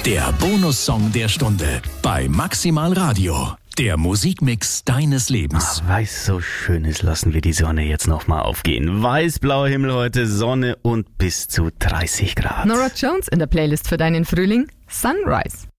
Der Bonussong der Stunde bei Maximal Radio. Der Musikmix deines Lebens. Weil es so schön ist, lassen wir die Sonne jetzt nochmal aufgehen. Weiß-blauer Himmel heute, Sonne und bis zu 30 Grad. Norah Jones in der Playlist für deinen Frühling, Sunrise.